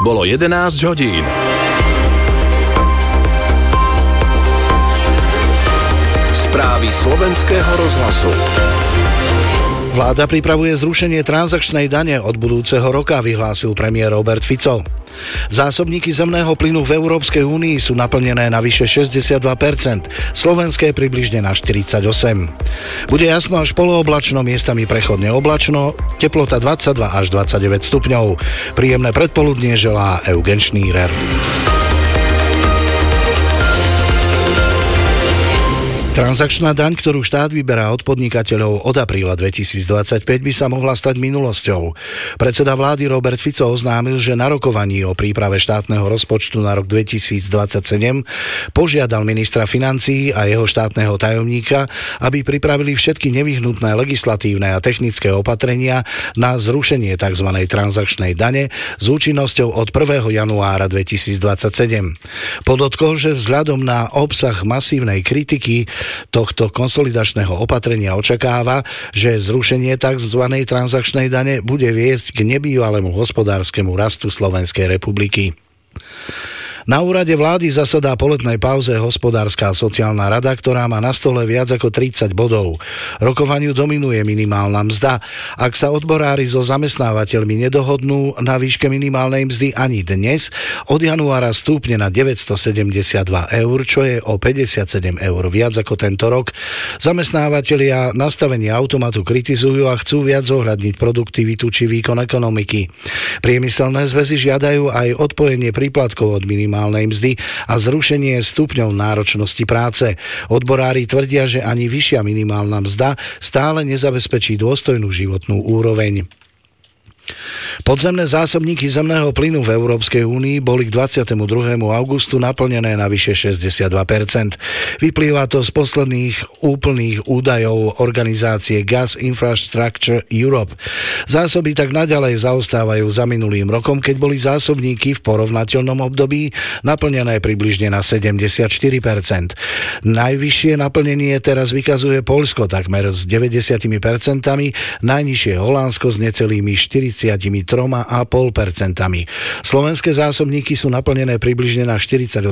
Bolo 11 hodín. Správy slovenského rozhlasu. Vláda pripravuje zrušenie transakčnej dane od budúceho roka, vyhlásil premiér Robert Fico. Zásobníky zemného plynu v Európskej únii sú naplnené na vyše 62%, slovenské približne na 48%. Bude jasno až polooblačno, miestami prechodne oblačno, teplota 22 až 29 stupňov. Príjemné predpoludnie želá Eugen Šnírer. Transakčná daň, ktorú štát vyberá od podnikateľov od apríla 2025, by sa mohla stať minulosťou. Predseda vlády Robert Fico oznámil, že na rokovaní o príprave štátneho rozpočtu na rok 2027 požiadal ministra financií a jeho štátneho tajomníka, aby pripravili všetky nevyhnutné legislatívne a technické opatrenia na zrušenie tzv. Transakčnej dane s účinnosťou od 1. januára 2027. Podotkol, že vzhľadom na obsah masívnej kritiky tohto konsolidačného opatrenia očakáva, že zrušenie tzv. Transakčnej dane bude viesť k nebývalému hospodárskemu rastu Slovenskej republiky. Na úrade vlády zasadá po letnej pauze hospodárska a sociálna rada, ktorá má na stole viac ako 30 bodov. Rokovaniu dominuje minimálna mzda. Ak sa odborári so zamestnávateľmi nedohodnú na výške minimálnej mzdy ani dnes, od januára stúpne na 972 eur, čo je o 57 eur viac ako tento rok. Zamestnávatelia nastavenie automatu kritizujú a chcú viac zohľadniť produktivitu či výkon ekonomiky. Priemyselné zväzy žiadajú aj odpojenie príplatkov od minimálnej mzdy a zrušenie stupňov náročnosti práce. Odborári tvrdia, že ani vyššia minimálna mzda stále nezabezpečí dôstojnú životnú úroveň. Podzemné zásobníky zemného plynu v Európskej únii boli k 22. augustu naplnené na vyše 62%. Vyplýva to z posledných úplných údajov organizácie Gas Infrastructure Europe. Zásoby tak naďalej zaostávajú za minulým rokom, keď boli zásobníky v porovnateľnom období naplnené približne na 74%. Najvyššie naplnenie teraz vykazuje Poľsko takmer s 90%, najnižšie Holandsko s necelými 43,5%. Slovenské zásobníky sú naplnené približne na 48,5%.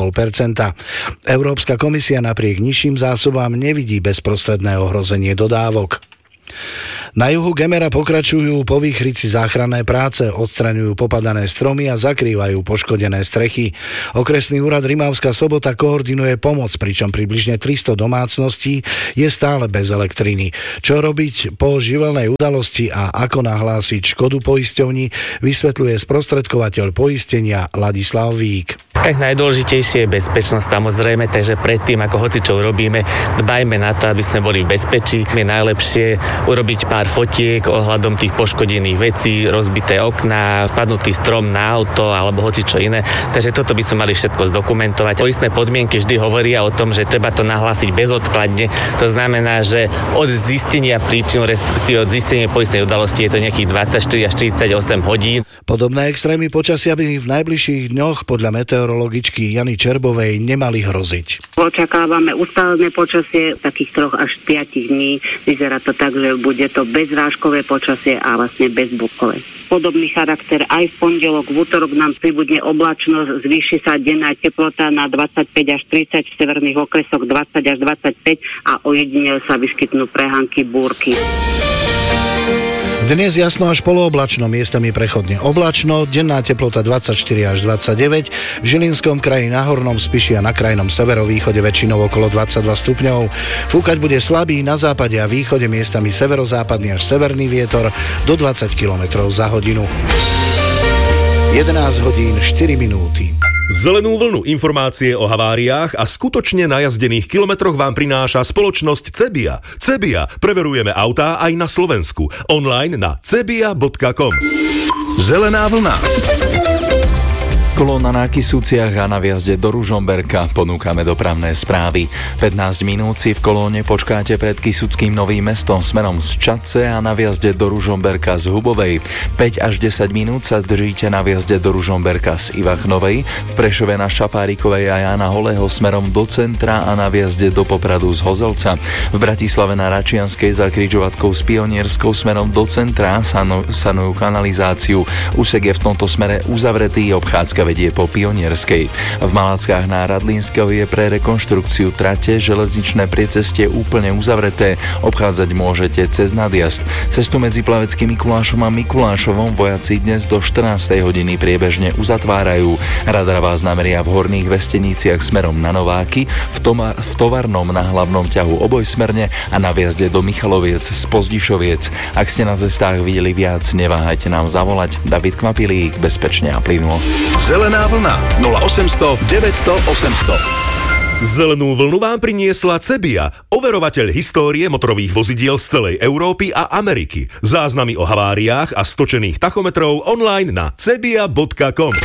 Európska komisia napriek nižším zásobám nevidí bezprostredné ohrozenie dodávok. Na juhu Gemera pokračujú po výchrici záchranné práce, odstraňujú popadané stromy a zakrývajú poškodené strechy. Okresný úrad Rimavská Sobota koordinuje pomoc, pričom približne 300 domácností je stále bez elektriny. Čo robiť po živelnej udalosti a ako nahlásiť škodu poisťovni, vysvetľuje sprostredkovateľ poistenia Ladislav Vík. Tak najdôležitejšie je bezpečnosť samozrejme, takže predtým, ako hocičo robíme, dbajme na to, aby sme boli v bezpečí. Je najlepšie urobiť pár fotiek ohľadom tých poškodených vecí, rozbité okná, spadnutý strom na auto alebo hocičo iné. Takže toto by sme mali všetko zdokumentovať. Poistné podmienky vždy hovoria o tom, že treba to nahlásiť bezodkladne. To znamená, že od zistenia príčin, respektíve od zistenia poistnej udalosti je to nejakých 24 až 48 hodín. Podobné extrémy počasia by v najbližších dňoch podľa meteorologičky Jany Čerbovej nemali hroziť. Očakávame ustálené počasie takých 3 až 5 dní. Vyzerá to tak, že bude to bezrážkové počasie a vlastne bezbúrkové. Podobný charakter aj v pondelok, v útorok nám pribudne oblačnosť, zvýši sa denná teplota na 25 až 30, v severných okresoch 20 až 25 a ojedinele sa vyskytnú prehánky búrky. Dnes jasno až polooblačno, miestami prechodne oblačno, denná teplota 24 až 29, v Žilinskom kraji na Hornom Spiši a na krajnom severovýchode väčšinou okolo 22 stupňov. Fúkať bude slabý na západe a východe, miestami severozápadný až severný vietor do 20 km za hodinu. 11 hodín 4 minúty. Zelenú vlnu informácie o haváriách a skutočne najazdených kilometroch vám prináša spoločnosť Cebia. Cebia. Preverujeme autá aj na Slovensku. Online na cebia.com. Zelená vlna. Kolóna na Kysuciach a na vjazde do Ružomberka ponúkame dopravné správy. 15 minút si v kolóne počkáte pred Kysuckým Novým Mestom smerom z Čadce a na vjazde do Ružomberka z Hubovej. 5 až 10 minút sa držíte na vjazde do Ružomberka z Ivachnovej, v Prešove na Šapárikovej a Jána Holého smerom do centra a na vjazde do Popradu z Hozelca. V Bratislave na Račianskej za križovatkou s Pionierskou smerom do centra sanujú kanalizáciu. Úsek je v tomto smere uzavretý, obchádzka vedie po Pionierskej. V Malackách na Radlínskeho je pre rekonštrukciu trate železničné priecestie úplne uzavreté. Obchádzať môžete cez nadjazd. Cestu medzi Plaveckým Mikulášom a Mikulášovom vojaci dnes do 14. hodiny priebežne uzatvárajú. Radar vás nameria v Horných Vesteniciach smerom na Nováky, v Tovarnom na hlavnom ťahu obojsmerne a na vjazde do Michaloviec z Pozdišoviec. Ak ste na cestách videli viac, neváhajte nám zavolať. David Kvapilík, bezpečne a plynulo. Zelená vlna 0800 900 800. Zelenú vlnu vám priniesla Cebia, overovateľ histórie motorových vozidiel z celej Európy a Ameriky. Záznamy o haváriách a stočených tachometrov online na cebia.com.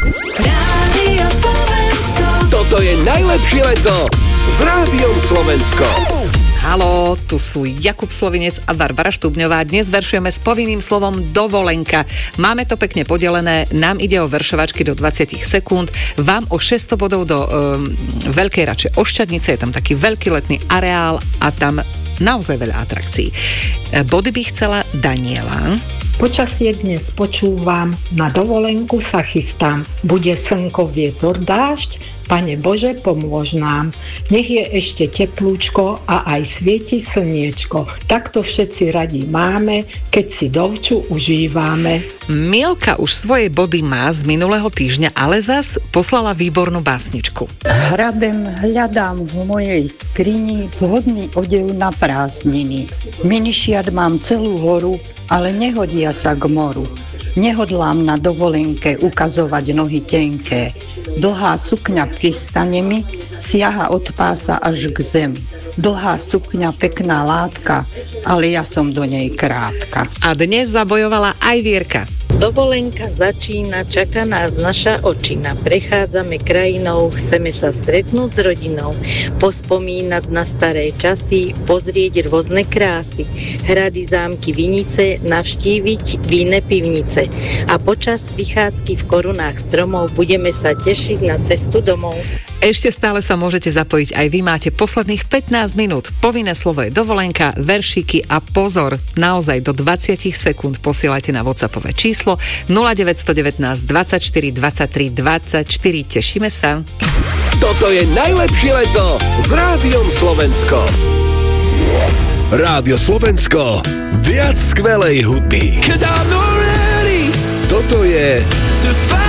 Toto je najlepšie leto s Rádiom Slovensko. Haló, tu sú Jakub Slovinec a Barbara Štúbňová. Dnes veršujeme s povinným slovom dovolenka. Máme to pekne podelené, nám ide o veršovačky do 20 sekúnd, vám o 600 bodov do Veľkej Rače Ošťadnice, je tam taký veľký letný areál a tam naozaj veľa atrakcií. Body by chcela Daniela. Počasie dnes počúvam, na dovolenku sa chystám. Bude slnko, vietor, dážď, Pane Bože, pomôž nám. Nech je ešte teplúčko a aj svieti slniečko. Takto všetci radi máme, keď si dovču užívame. Milka už svoje body má z minulého týždňa, ale zas poslala výbornú básničku. Hrabem, hľadám v mojej skrini vhodný odev na prázdniny. Minišiat mám celú horu, ale nehodia sa k moru. Nehodlám na dovolenke ukazovať nohy tenké. Dlhá sukňa pristane mi, siaha od pása až k zemi. Dlhá sukňa, pekná látka, ale ja som do nej krátka. A dnes zabojovala aj Vierka. Dovolenka začína, čaká nás naša očina. Prechádzame krajinou, chceme sa stretnúť s rodinou, pospomínať na staré časy, pozrieť rôzne krásy, hrady, zámky, vinice, navštíviť víne pivnice. A počas vychádzky v korunách stromov budeme sa tešiť na cestu domov. Ešte stále sa môžete zapojiť aj vy, máte posledných 15 minút. Povinné slovo je dovolenka, veršíky a pozor, naozaj do 20 sekúnd posielajte na WhatsAppové číslo 0919 24 23 24. Tešíme sa. Toto je najlepšie leto s Rádiom Slovensko. Rádio Slovensko. Viac skvelej hudby. Toto je